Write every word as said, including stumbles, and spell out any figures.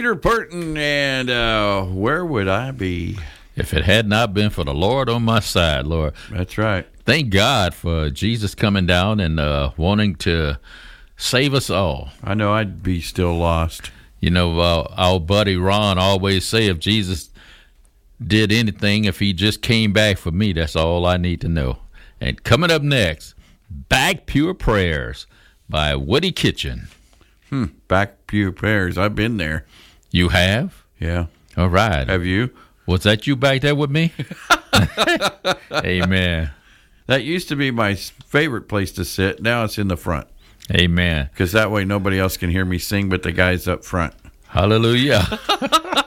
Peter Purton, and uh, where would I be? If it had not been for the Lord on my side, Lord. That's right. Thank God for Jesus coming down and uh, wanting to save us all. I know I'd be still lost. You know, uh, our buddy Ron always say, if Jesus did anything, if he just came back for me, that's all I need to know. And coming up next, Back Pure Prayers by Woody Kitchen. Hmm. Back Pew Prayers. I've been there. You have? Yeah. All right. Have you? Was that you back there with me? Amen. That used to be my favorite place to sit. Now it's in the front. Amen. Because that way nobody else can hear me sing but the guys up front. Hallelujah.